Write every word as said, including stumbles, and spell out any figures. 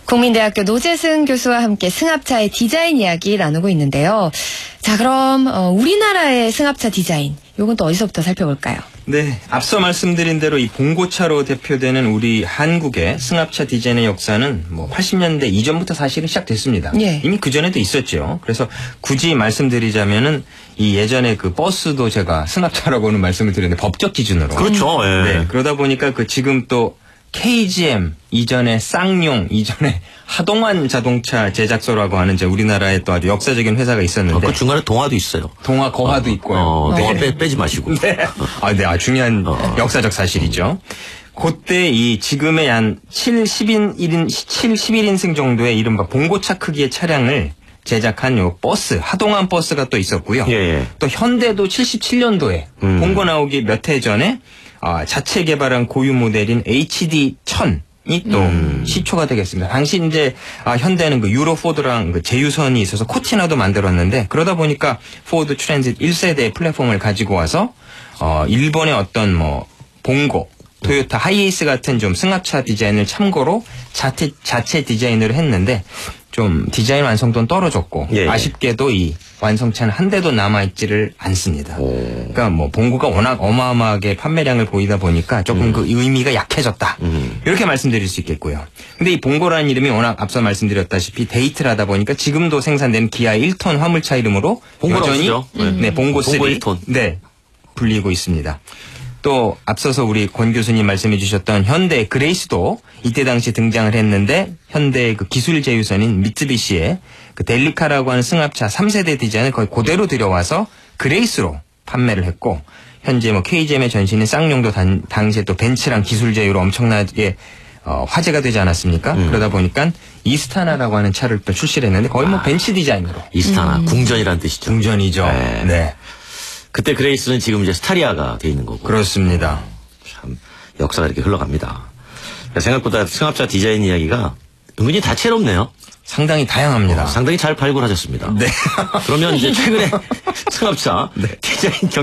국민대학교 노재승 교수와 함께 승합차의 디자인 이야기 나누고 있는데요. 자, 그럼 어, 우리나라의 승합차 디자인, 요건 또 어디서부터 살펴볼까요? 네, 앞서 말씀드린 대로 이 봉고차로 대표되는 우리 한국의 승합차 디자인의 역사는 뭐 팔십 년대 이전부터 사실은 시작됐습니다. 예. 이미 그전에도 있었죠. 그래서 굳이 말씀드리자면은 이 예전에 그 버스도 제가 승합차라고는 말씀을 드렸는데 법적 기준으로. 그렇죠. 예. 네, 그러다 보니까 그 지금 또 케이지엠 이전에 쌍용 이전에 하동환 자동차 제작소라고 하는 이제 우리나라에 또 아주 역사적인 회사가 있었는데 그 중간에 동화도 있어요. 동화 거화도 어, 있고요. 어, 네. 동화 빼, 빼지 마시고. 네. 아, 네. 아, 중요한 어. 역사적 사실이죠. 그때 이 지금의 한 칠, 십일 인, 칠, 십일 인승 정도의 이른바 봉고차 크기의 차량을 제작한 요 버스, 하동환 버스가 또 있었고요. 예, 예. 또 현대도 칠십칠 년도에 음. 봉고 나오기 몇 해 전에 아, 자체 개발한 고유 모델인 에이치디 천이 또 음. 시초가 되겠습니다. 당시 이제 아, 현대는 그 유로 포드랑 그 제휴선이 있어서 코티나도 만들었는데 그러다 보니까 포드 트랜짓 일 세대의 플랫폼을 가지고 와서 어, 일본의 어떤 뭐 봉고, 토요타 하이에이스 같은 좀 승합차 디자인을 참고로 자체, 자체 디자인을 했는데 좀 디자인 완성도는 떨어졌고 예, 예. 아쉽게도 이 완성차는 한 대도 남아있지를 않습니다. 오. 그러니까 뭐 봉고가 워낙 어마어마하게 판매량을 보이다 보니까 조금 음. 그 의미가 약해졌다. 음. 이렇게 말씀드릴 수 있겠고요. 근데 이 봉고라는 이름이 워낙 앞서 말씀드렸다시피 데이트를 하다 보니까 지금도 생산되는 기아의 일 톤 화물차 이름으로 봉고라고 여전히 쓰죠. 네. 네, 봉고 쓰리 봉고 일 톤. 네, 불리고 있습니다. 또 앞서서 우리 권 교수님 말씀해 주셨던 현대 그레이스도 이때 당시 등장을 했는데 현대의 그 기술 제휴선인 미쓰비시의 그 델리카라고 하는 승합차 삼 세대 디자인을 거의 그대로 들여와서 그레이스로 판매를 했고 현재 뭐 케이지엠의 전신인 쌍용도 단, 당시에 또 벤츠랑 기술 제휴로 엄청나게 어, 화제가 되지 않았습니까? 음. 그러다 보니까 이스타나라고 하는 차를 또 출시를 했는데 거의 뭐 아. 벤츠 디자인으로 이스타나 궁전이라는 뜻이죠. 궁전이죠. 네. 네. 그때 그레이스는 지금 이제 스타리아가 돼 있는 거고. 그렇습니다. 참 역사가 이렇게 흘러갑니다. 생각보다 승합차 디자인 이야기가 은근히 다채롭네요. 상당히 다양합니다. 어, 상당히 잘 발굴하셨습니다. 네. 그러면 이제 최근에 승합차 디자인 경